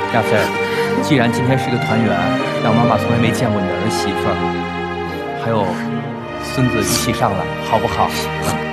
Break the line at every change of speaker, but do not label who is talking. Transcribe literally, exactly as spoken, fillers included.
亚飞，既然今天是个团圆，让妈妈从来没见过你儿媳妇儿，还有孙子一起上来，好不好？